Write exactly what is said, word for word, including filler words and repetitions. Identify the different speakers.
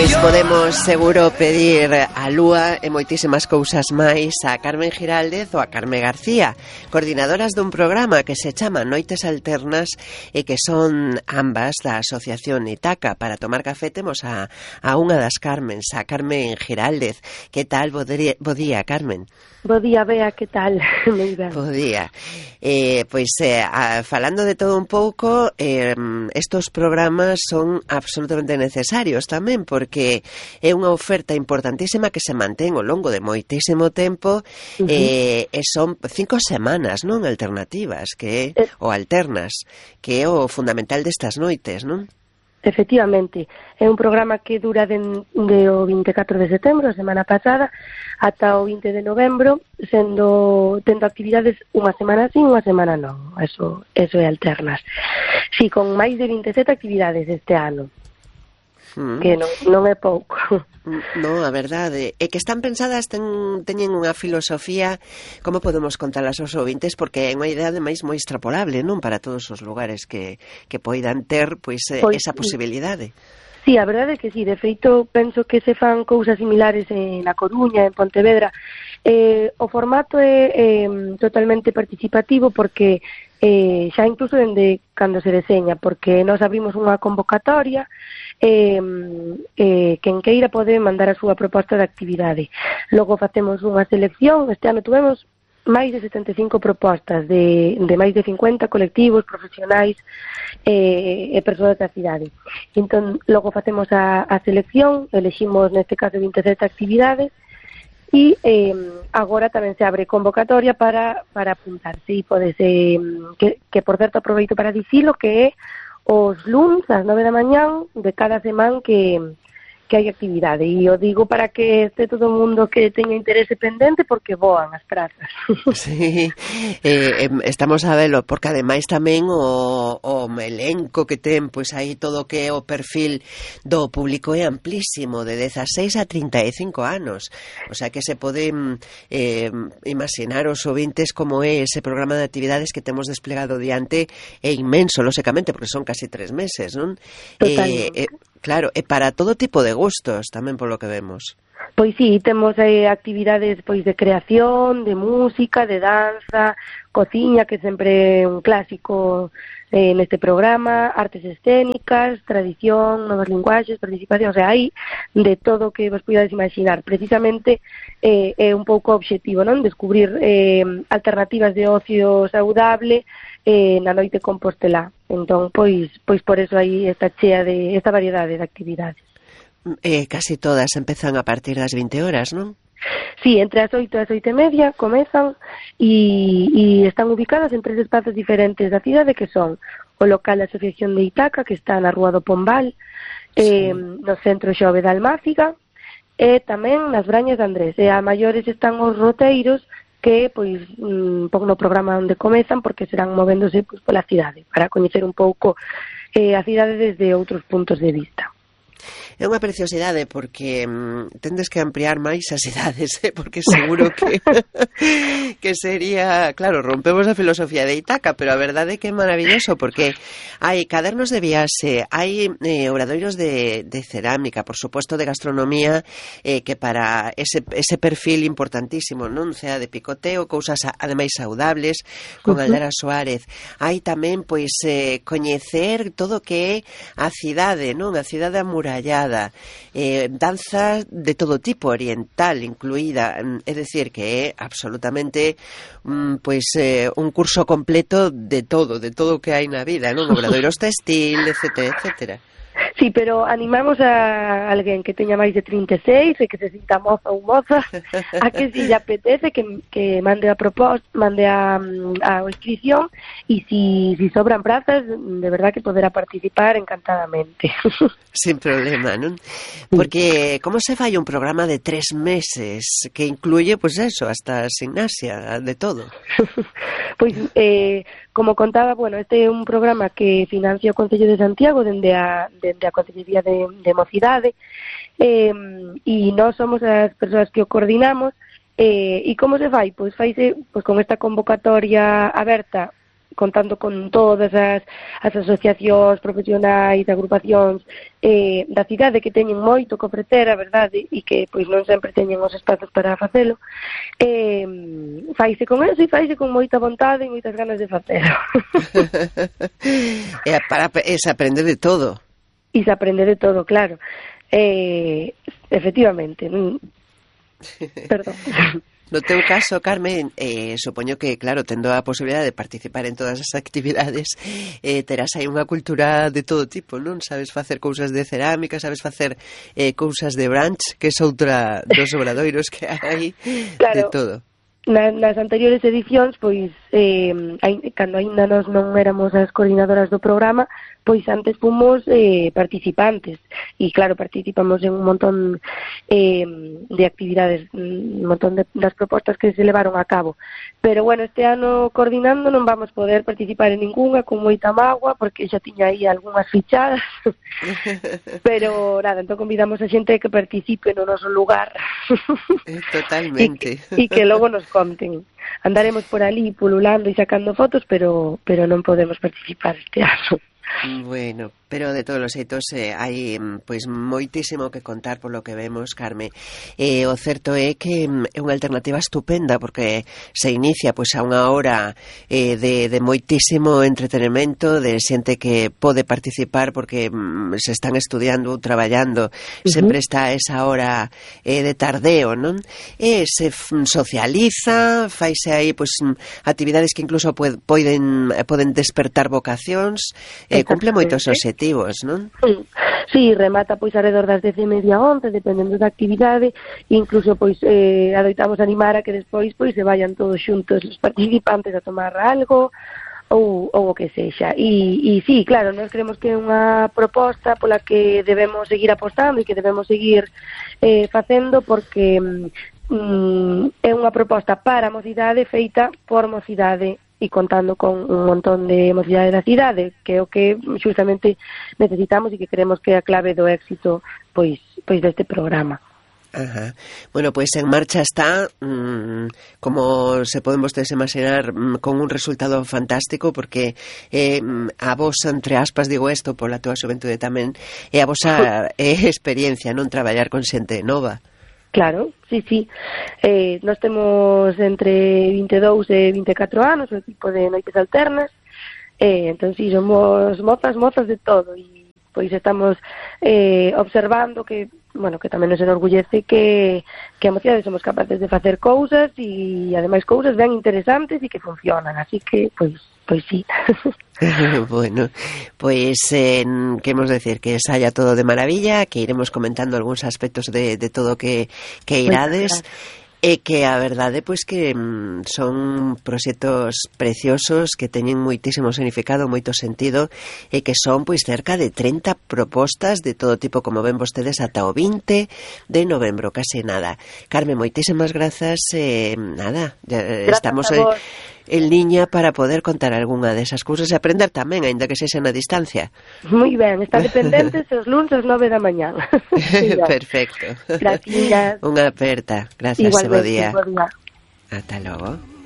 Speaker 1: Pois podemos seguro pedir a Lúa e moitísimas cousas máis a Carmen Giraldez ou a Carmen García, coordinadoras dun programa que se chama Noites Alternas e que son ambas da Asociación Itaca. Para tomar café temos a, a unha das Carmens, a Carmen Giraldez. Que tal? Bo día, bo día, Carmen.
Speaker 2: Bo día, Bea, que tal?
Speaker 1: Bo día. Eh, pois, eh, a, falando de todo un pouco, eh, estos programas son absolutamente necesarios tamén, porque é unha oferta importantísima que se mantén ao longo de moitísimo tempo, uh-huh. eh, e son cinco semanas, non? Alternativas, que é, ou alternas, que é o fundamental destas noites, non?
Speaker 2: Efectivamente, é un programa que dura de, de o vinte e catro de setembro, a semana pasada, ata o vinte de novembro, sendo tendo actividades unha semana sí, unha semana non. Eso, eso é alternas. Si, sí, con máis de vinte e sete actividades este ano. Mm. Que non, non é pouco.
Speaker 1: No, a verdade é que están pensadas, ten, teñen unha filosofía, como podemos contalas aos ouvintes, porque é unha idea ademais moi extrapolable, non, para todos os lugares que, que poidan ter pois, pois esa posibilidade.
Speaker 2: Sí, a verdade é que sí, de feito penso que se fan cousas similares en A Coruña, en Pontevedra. Eh, o formato é eh, totalmente participativo porque eh, xa incluso dende cando se deseña, porque nós abrimos unha convocatoria, eh, eh, quen queira pode mandar a súa proposta de actividade. Logo facemos unha selección, este ano tuvemos máis de setenta e cinco propostas de, de máis de cincuenta colectivos, profesionais e, e persoas da cidade. Entón, logo facemos a, a selección, eleximos neste caso vinte e sete actividades e eh, agora tamén se abre convocatoria para, para apuntarse e podese, que, que por certo aproveito para dicilo que é os luns ás nove da mañán de cada semana que que hai actividade, e o digo para que este todo o mundo que teña interese pendente porque voan as prazas.
Speaker 1: Sí, eh, estamos a velo, porque ademais tamén o, o elenco que ten, pois aí todo que é o perfil do público é amplísimo, de dezaseis a trinta e cinco anos, o sea que se poden eh, imaginar os ouvintes como é ese programa de actividades que temos desplegado diante, é inmenso, lóxicamente, porque son casi tres meses, non?
Speaker 2: Totalmente. Eh, eh,
Speaker 1: Claro, e para todo tipo de gustos, tamén polo que vemos.
Speaker 2: Pois sí, temos eh, actividades pois de creación, de música, de danza, cociña, que sempre é un clásico eh, neste programa, artes escénicas, tradición, novas linguaxes, participación, o sea, hai de todo que vos podades imaginar. Precisamente eh, é un pouco obxectivo, non? Descubrir eh, alternativas de ocio saudable eh, na noite Compostelá. Entón, pois, pois por eso aí esta chea de esta variedade de actividades.
Speaker 1: Eh, casi todas empezan a partir das vinte horas, non?
Speaker 2: Sí, entre as oito e as oito e media comezan e, e están ubicadas en tres espazos diferentes da cidade, que son o local da Asociación de Itaca, que está na Rúa do Pombal, sí. eh, no Centro Xove da Almáciga, e tamén nas Brañas de Andrés. E a maiores están os roteiros, que pois un pouco no programa onde comezan, porque serán movéndose pois, pola cidade, para coñecer un pouco eh, a cidade desde outros puntos de vista.
Speaker 1: É unha preciosidade porque mm, tendes que ampliar máis as idades, eh? Porque seguro que que sería, claro, rompemos a filosofía de Itaca, pero a verdade é que é maravilloso porque hai cadernos de viaxe, hai eh, obradoiros de, de cerámica, por suposto de gastronomía, eh, que para ese, ese perfil importantísimo, non? Sea de picoteo, cousas ademais saudables, con uh-huh. Aldara Suárez. Hai tamén, pois, eh, coñecer todo o que é a cidade, non? A cidade amurallada. Eh, danza de todo tipo, oriental incluída, é dicir que é absolutamente mm, pois eh, un curso completo de todo, de todo o que hai na vida, non? Obradoiros textil, etcétera, etcétera.
Speaker 2: Sí, pero animamos a alguén que teña máis de trinta e seis e que se sinta moza ou moza a que si lle apetece que, que mande a proposta, mande a, a inscripción e si, si sobran prazas, de verdad que poderá participar encantadamente.
Speaker 1: Sin problema, non? Porque como se fai un programa de tres meses que incluye, pois pues eso, hasta gimnasia, de todo?
Speaker 2: Pois, eh, como contaba, bueno, este é un programa que financia o Concello de Santiago dende a, dende a Concellería de, de Mocidade, eh, e nós somos as persoas que o coordinamos, eh, e como se fai? Pois faise pois, con esta convocatoria aberta contando con todas as, as asociacións profesionais, agrupacións eh, da cidade que teñen moito que ofrecer, a verdade, e que pois non sempre teñen os espazos para facelo, eh, faise con eso e faise con moita vontade e moitas ganas de facelo.
Speaker 1: E para e se aprende de todo.
Speaker 2: E se aprende de todo, claro. Eh, efectivamente. Perdón.
Speaker 1: No teu caso, Carmen, eh, supoño que, claro, tendo a posibilidade de participar en todas as actividades, eh, terás aí unha cultura de todo tipo, non? Sabes facer cousas de cerámica, sabes facer eh, cousas de brunch, que é outra dos obradoiros que hai, claro, de todo.
Speaker 2: Na, nas anteriores edicións, pois, eh, hai, cando aínda nós non éramos as coordinadoras do programa, pois antes fomos eh, participantes, e claro, participamos en un montón eh, de actividades, un montón de, das propostas que se levaron a cabo. Pero bueno, este ano coordinando non vamos poder participar en ningunha, con moita mágoa, porque xa tiña aí algunhas fichadas, pero nada, entón convidamos a xente que participe no noso lugar.
Speaker 1: Totalmente.
Speaker 2: E que, que logo nos conten. Andaremos por ali pululando e sacando fotos, pero pero non podemos participar este ano.
Speaker 1: Bueno, pero de todos os xeitos eh, hai pois moitísimo que contar polo que vemos, Carme. Eh, o certo é que é unha alternativa estupenda porque se inicia pois a unha hora eh, de, de moitísimo entretenimento, de xente que pode participar porque mm, se están estudiando ou traballando, uh-huh. sempre está esa hora eh, de tardeo, non? E se socializa, faise aí pois actividades que incluso poden poden despertar vocacións, eh, cumple moitos obxectivos, non?
Speaker 2: Sí, sí, remata pois alrededor das dez e media once, dependendo da actividade, incluso pois eh, adoitamos animar a que despois pois se vayan todos xuntos os participantes a tomar algo ou, ou o que sexa. E, e sí, claro, nós creemos que é unha proposta pola que debemos seguir apostando e que debemos seguir eh, facendo porque mm, é unha proposta para a mocidade feita por mocidade e contando con un montón de mocidade da cidade, que é o que justamente necesitamos e que creemos que é a clave do éxito pois pois deste programa.
Speaker 1: Ajá. Bueno, pois en marcha está, mmm, como se poden vostedes imaginar, mmm, con un resultado fantástico, porque eh, a vosa, entre aspas, digo isto pola túa xuventude tamén, é a vosa é experiencia, non traballar con xente nova.
Speaker 2: Claro, sí, sí. Eh, nós temos entre vinte e dous e vinte e catro anos, o equipo de Noites Alternas, eh, entón, sí, somos mozas, mozas de todo, e pois estamos eh, observando que, bueno, que tamén nos enorgullece que, que a mocidade somos capaces de facer cousas e, ademais, cousas ben interesantes e que funcionan, así que, pois, pois sí.
Speaker 1: Bueno, pois eh, que hemos decir que saia todo de maravilla, que iremos comentando algúns aspectos de, de todo que, que irades, e que a verdade pois que mm, son proxectos preciosos que teñen moitísimo significado, moito sentido, e que son pois cerca de trinta propostas de todo tipo, como ven vostedes, ata o vinte de novembro, case nada. Carmen, moitísimas grazas, eh, nada, ya, estamos en, en liña para poder contar algunha desas cousas e aprender tamén, aínda que sexa na distancia.
Speaker 2: Moi ben, está dependentes os luns ás nove da mañá.
Speaker 1: Perfecto.
Speaker 2: Gracias.
Speaker 1: Unha aperta. Gracias, bo día. Ata logo.